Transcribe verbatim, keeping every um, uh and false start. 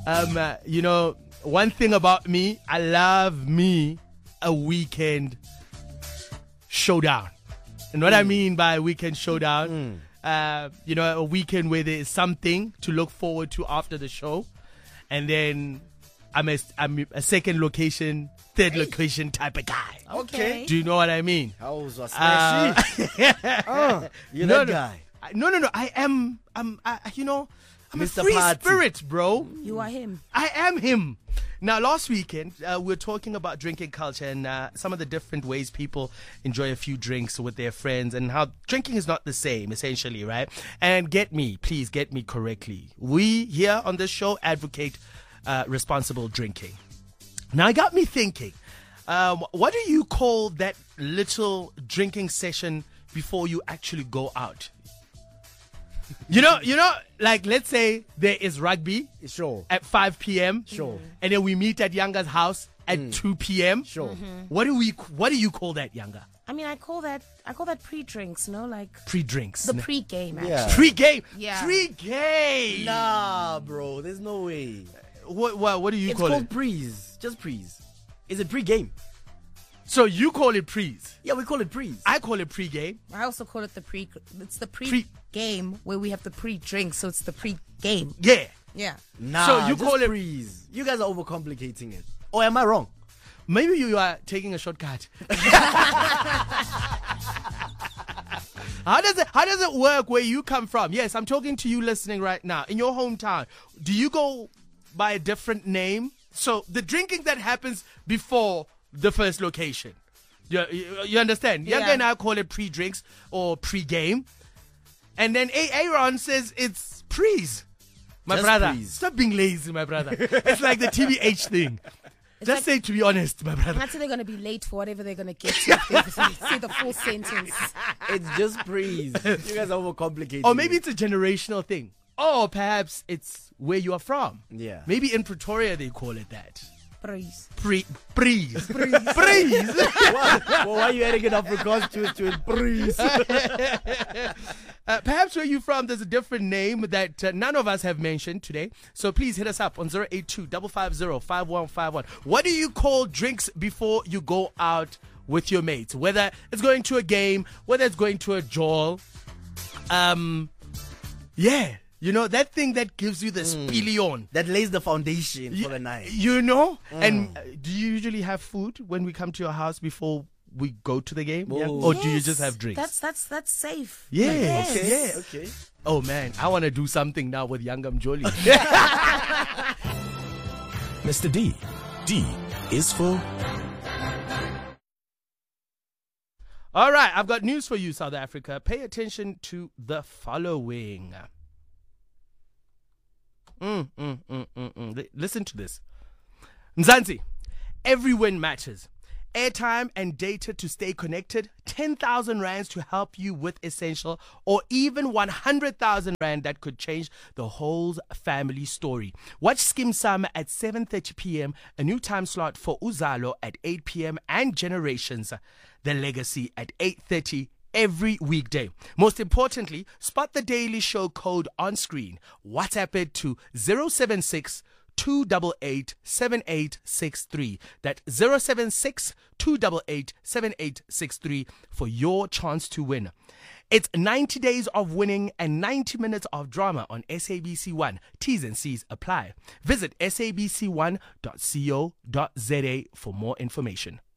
Um, uh, you know, one thing about me, I love me a weekend showdown. And what mm. I mean by weekend showdown, mm. uh, you know, a weekend where there is something to look forward to after the show. And then I'm a, I'm a second location, third location type of guy. Okay. Do you know what I mean? How was uh, oh, you're no, that no, guy. No, no, no. I am, I'm, I, you know, I'm Mister a free Party. spirit, bro. You are him. I am him. Now, last weekend, uh, we were talking about drinking culture and uh, some of the different ways people enjoy a few drinks with their friends and how drinking is not the same, essentially, right? And get me, please get me correctly. We here on this show advocate uh, responsible drinking. Now, it got me thinking, um, what do you call that little drinking session before you actually go out? You know, you know, like let's say there is rugby Sure. at five p.m. Sure. And then we meet at Yanga's house at Mm. two p.m. Sure. Mm-hmm. What do we? What do you call that, Yanga? I mean, I call that I call that pre-drinks, no, like Pre-drinks. the pre-game. Actually. Yeah. Pre-game. Yeah. Pre-game. Nah, bro. There's no way. What? What? What do you It's call called it? prees. Just prees. Is it pre-game? So you call it pre's. Yeah, we call it prees. I call it pre-game. I also call it the pre. It's the Pre- pre-game where we have the pre-drink, so it's the pre-game. Yeah. Yeah. Nah, So you just call it- prees. You guys are overcomplicating it. Or am I wrong? Maybe you are taking a shortcut. How does it how does it work where you come from? Yes, I'm talking to you listening right now. In your hometown, do you go by a different name? So the drinking that happens before the first location. You, you, you understand? Yeah. Yanga and I call it pre-drinks or pre-game. And then Aaron says it's pre's. My Just brother, pre's. stop being lazy, my brother. It's like the T B H thing. It's Just like- say to be honest, my brother. That's they're going to be late for whatever they're going to get to if they say the full sentence. It's just prees. You guys are overcomplicating Or maybe it. it's a generational thing. Or perhaps it's where you are from. Yeah. Maybe in Pretoria they call it that. Breeze. Pre breeze. Breeze. Well, why are you adding an Afrikaans to it to it? Prees. Uh, perhaps where you're from, there's a different name that uh, none of us have mentioned today. So please hit us up on zero eight two, five five zero, five one five one. What do you call drinks before you go out with your mates? Whether it's going to a game, whether it's going to a jawl. Um, yeah. You know, that thing that gives you the spillion. That lays the foundation You, for the night. you know? And uh, do you usually have food when we come to your house before we go to the game? Yeah? Oh. Or do you Yes, just have drinks? That's that's that's safe. Yes. Okay. Yeah. Okay. Oh man, I want to do something now with Yangam Joli. Mister D. D is for All right, I've got news for you, South Africa. Pay attention to the following. Mm, mm, mm, mm, mm. Li- Listen to this. Mzansi, every win matters. Airtime and data to stay connected, ten thousand rands to help you with essential, or even one hundred thousand rand that could change the whole family story. Watch Skim Summer at seven thirty p.m., a new time slot for Uzalo at eight p.m. and Generations, The Legacy at eight thirty every weekday. Most importantly, spot the Daily Show code on screen. WhatsApp it to zero seven six two eight eight seven eight six three. That's zero seven six two eight eight seven eight six three for your chance to win. It's ninety days of winning and ninety minutes of drama on S A B C one. T's and C's apply. Visit s a b c one dot co dot za for more information.